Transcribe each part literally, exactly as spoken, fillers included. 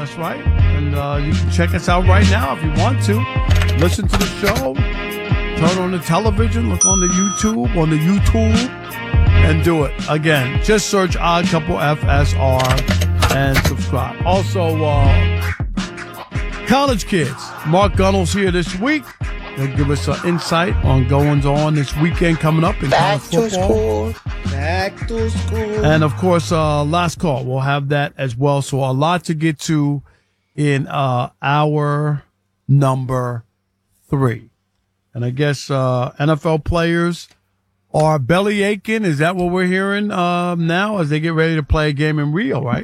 That's right. And uh, you can check us out right now if you want to. Listen to the show. Turn on the television. Look on the YouTube, on the YouTube, and do it. Again, just search Odd Couple F S R and subscribe. Also, uh, college kids. Mark Gunnell's here this week. They'll give us an insight on goings on this weekend coming up in college football. Back to school. Back to school. And, of course, uh, last call. We'll have that as well. So a lot to get to in uh, hour number three. And I guess uh, N F L players are belly aching. Is that what we're hearing uh, now as they get ready to play a game in Rio, right?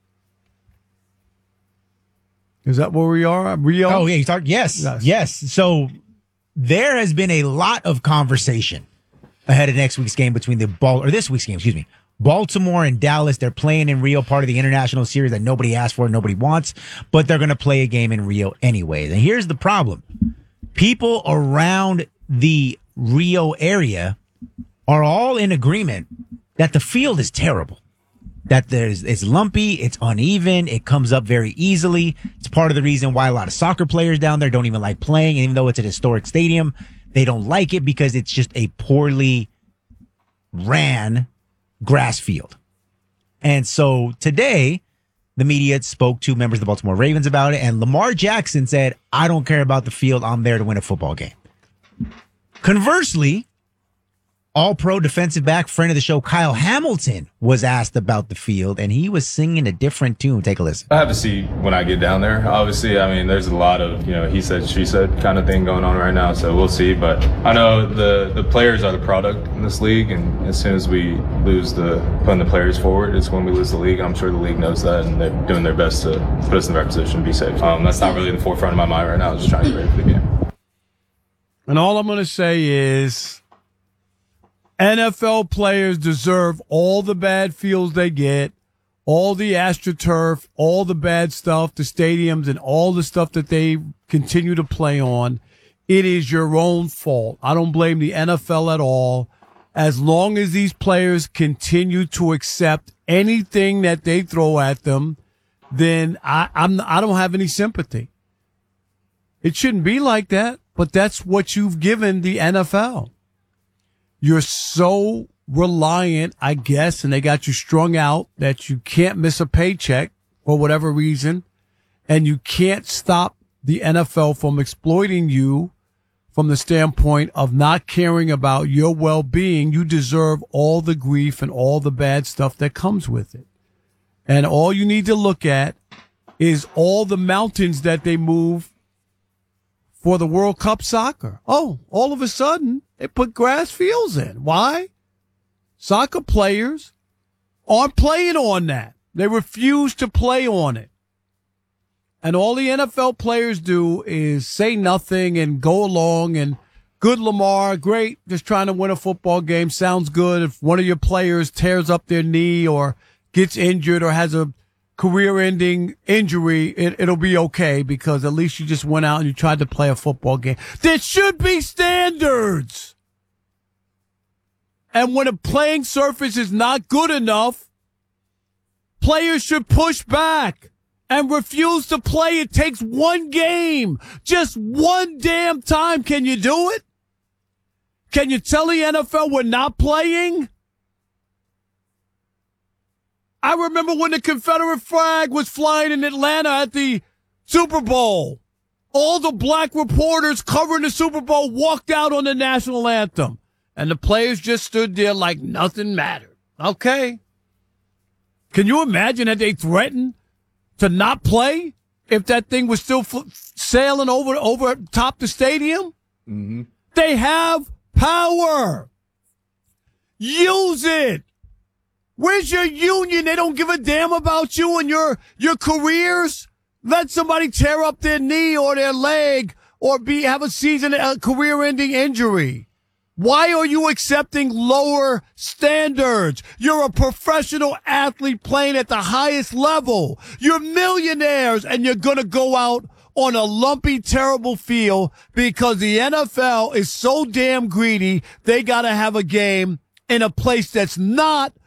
Is that where we are? Rio? Oh, yeah. You start, yes, yes. Yes. So there has been a lot of conversation ahead of next week's game between the ball or this week's game, excuse me, Baltimore and Dallas. They're playing in Rio, part of the international series that nobody asked for, nobody wants, but they're going to play a game in Rio anyways. And here's the problem. People around the Rio area are all in agreement that the field is terrible. That there's it's lumpy, it's uneven, it comes up very easily. It's part of the reason why a lot of soccer players down there don't even like playing. And even though it's an historic stadium, they don't like it because it's just a poorly ran grass field. And so today, the media spoke to members of the Baltimore Ravens about it, and Lamar Jackson said, I don't care about the field, I'm there to win a football game. Conversely, all-pro defensive back, friend of the show, Kyle Hamilton, was asked about the field, and he was singing a different tune. Take a listen. I have to see when I get down there. Obviously, I mean, there's a lot of, you know, he said, she said kind of thing going on right now, so we'll see. But I know the, the players are the product in this league, and as soon as we lose the putting the players forward, it's when we lose the league. I'm sure the league knows that, and they're doing their best to put us in the right position to be safe. Um, that's not really the forefront of my mind right now. I'm just trying to get ready for the game. And all I'm going to say is N F L players deserve all the bad fields they get, all the AstroTurf, all the bad stuff, the stadiums, and all the stuff that they continue to play on. It is your own fault. I don't blame the N F L at all. As long as these players continue to accept anything that they throw at them, then I, I'm, I don't have any sympathy. It shouldn't be like that, but that's what you've given the N F L. You're so reliant, I guess, and they got you strung out that you can't miss a paycheck for whatever reason, and you can't stop the N F L from exploiting you from the standpoint of not caring about your well-being. You deserve all the grief and all the bad stuff that comes with it. And all you need to look at is all the mountains that they move for the World Cup soccer. Oh, all of a sudden, they put grass fields in. Why? Soccer players aren't playing on that. They refuse to play on it. And all the N F L players do is say nothing and go along and good Lamar, great, just trying to win a football game. Sounds good. If one of your players tears up their knee or gets injured or has a career-ending injury, it, it'll be okay because at least you just went out and you tried to play a football game. There should be standards. And when a playing surface is not good enough, players should push back and refuse to play. It takes one game, just one damn time. Can you do it? Can you tell the N F L we're not playing? I remember when the Confederate flag was flying in Atlanta at the Super Bowl. All the black reporters covering the Super Bowl walked out on the national anthem. And the players just stood there like nothing mattered. Okay. Can you imagine that they threatened to not play if that thing was still f- sailing over, over top the stadium? Mm-hmm. They have power. Use it. Where's your union? They don't give a damn about you and your, your careers. Let somebody tear up their knee or their leg or be, have a season, a career-ending injury. Why are you accepting lower standards? You're a professional athlete playing at the highest level. You're millionaires and you're going to go out on a lumpy, terrible field because the N F L is so damn greedy. They got to have a game in a place that's not